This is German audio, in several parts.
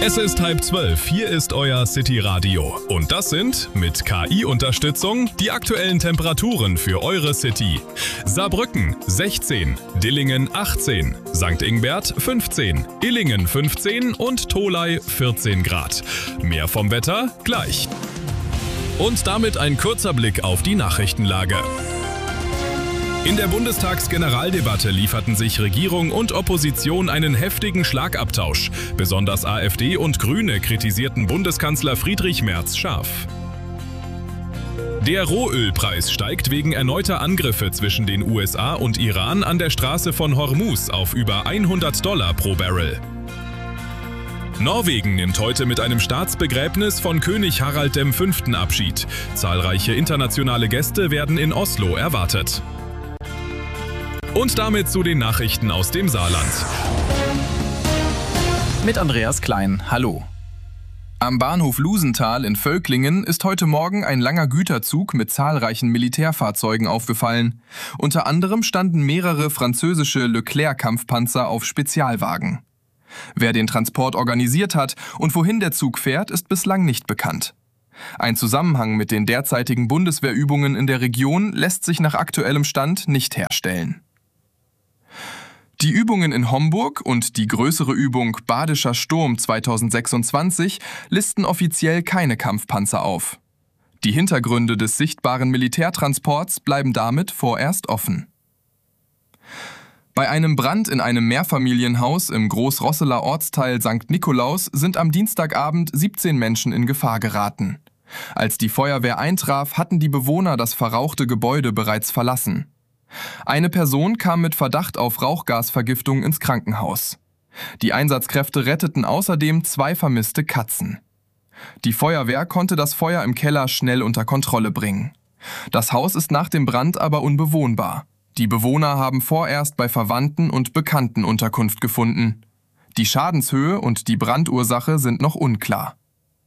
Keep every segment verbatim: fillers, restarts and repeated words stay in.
Es ist halb zwölf, hier ist euer City Radio. Und das sind, mit K I-Unterstützung, die aktuellen Temperaturen für eure City. Saarbrücken sechzehn, Dillingen achtzehn, Sankt Ingbert fünfzehn, Illingen fünfzehn und Tholey vierzehn Grad. Mehr vom Wetter gleich. Und damit ein kurzer Blick auf die Nachrichtenlage. In der Bundestagsgeneraldebatte lieferten sich Regierung und Opposition einen heftigen Schlagabtausch. Besonders AfD und Grüne kritisierten Bundeskanzler Friedrich Merz scharf. Der Rohölpreis steigt wegen erneuter Angriffe zwischen den U S A und Iran an der Straße von Hormuz auf über hundert Dollar pro Barrel. Norwegen nimmt heute mit einem Staatsbegräbnis von König Harald der Fünfte Abschied. Zahlreiche internationale Gäste werden in Oslo erwartet. Und damit zu den Nachrichten aus dem Saarland. Mit Andreas Klein, hallo. Am Bahnhof Lusenthal in Völklingen ist heute Morgen ein langer Güterzug mit zahlreichen Militärfahrzeugen aufgefallen. Unter anderem standen mehrere französische Leclerc-Kampfpanzer auf Spezialwagen. Wer den Transport organisiert hat und wohin der Zug fährt, ist bislang nicht bekannt. Ein Zusammenhang mit den derzeitigen Bundeswehrübungen in der Region lässt sich nach aktuellem Stand nicht herstellen. Die Übungen in Homburg und die größere Übung Badischer Sturm zweitausendsechsundzwanzig listen offiziell keine Kampfpanzer auf. Die Hintergründe des sichtbaren Militärtransports bleiben damit vorerst offen. Bei einem Brand in einem Mehrfamilienhaus im Großrosseler Ortsteil Sankt Nikolaus sind am Dienstagabend siebzehn Menschen in Gefahr geraten. Als die Feuerwehr eintraf, hatten die Bewohner das verrauchte Gebäude bereits verlassen. Eine Person kam mit Verdacht auf Rauchgasvergiftung ins Krankenhaus. Die Einsatzkräfte retteten außerdem zwei vermisste Katzen. Die Feuerwehr konnte das Feuer im Keller schnell unter Kontrolle bringen. Das Haus ist nach dem Brand aber unbewohnbar. Die Bewohner haben vorerst bei Verwandten und Bekannten Unterkunft gefunden. Die Schadenshöhe und die Brandursache sind noch unklar.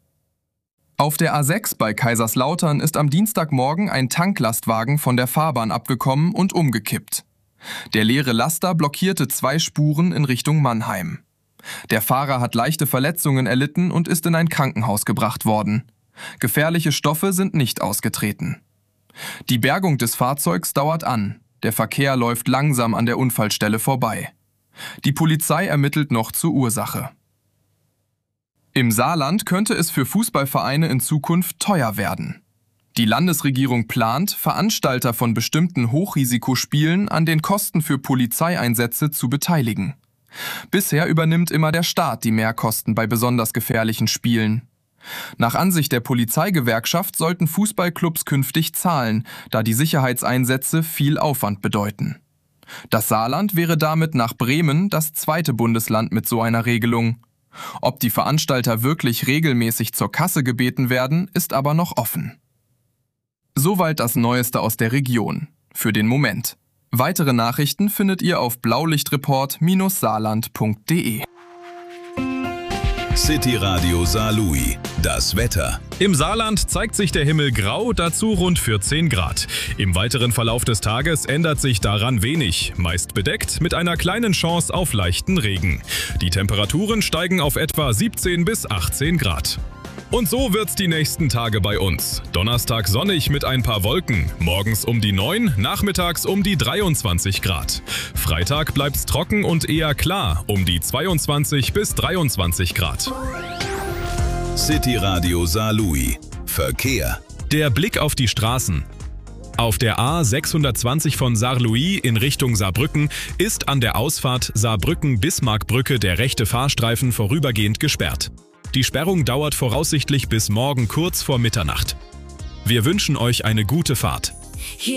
Auf der A sechs bei Kaiserslautern ist am Dienstagmorgen ein Tanklastwagen von der Fahrbahn abgekommen und umgekippt. Der leere Laster blockierte zwei Spuren in Richtung Mannheim. Der Fahrer hat leichte Verletzungen erlitten und ist in ein Krankenhaus gebracht worden. Gefährliche Stoffe sind nicht ausgetreten. Die Bergung des Fahrzeugs dauert an. Der Verkehr läuft langsam an der Unfallstelle vorbei. Die Polizei ermittelt noch zur Ursache. Im Saarland könnte es für Fußballvereine in Zukunft teuer werden. Die Landesregierung plant, Veranstalter von bestimmten Hochrisikospielen an den Kosten für Polizeieinsätze zu beteiligen. Bisher übernimmt immer der Staat die Mehrkosten bei besonders gefährlichen Spielen. Nach Ansicht der Polizeigewerkschaft sollten Fußballclubs künftig zahlen, da die Sicherheitseinsätze viel Aufwand bedeuten. Das Saarland wäre damit nach Bremen das zweite Bundesland mit so einer Regelung. Ob die Veranstalter wirklich regelmäßig zur Kasse gebeten werden, ist aber noch offen. Soweit das Neueste aus der Region. Für den Moment. Weitere Nachrichten findet ihr auf blaulichtreport Bindestrich saarland Punkt de. City Radio Saarlouis. Das Wetter. Im Saarland zeigt sich der Himmel grau, dazu rund vierzehn Grad. Im weiteren Verlauf des Tages ändert sich daran wenig, meist bedeckt mit einer kleinen Chance auf leichten Regen. Die Temperaturen steigen auf etwa siebzehn bis achtzehn Grad. Und so wird's die nächsten Tage bei uns. Donnerstag sonnig mit ein paar Wolken, morgens um die neun, nachmittags um die dreiundzwanzig Grad. Freitag bleibt's trocken und eher klar, um die zweiundzwanzig bis dreiundzwanzig Grad. City Radio Saarlouis. Verkehr. Der Blick auf die Straßen. Auf der A sechshundertzwanzig von Saarlouis in Richtung Saarbrücken ist an der Ausfahrt Saarbrücken-Bismarckbrücke der rechte Fahrstreifen vorübergehend gesperrt. Die Sperrung dauert voraussichtlich bis morgen kurz vor Mitternacht. Wir wünschen euch eine gute Fahrt.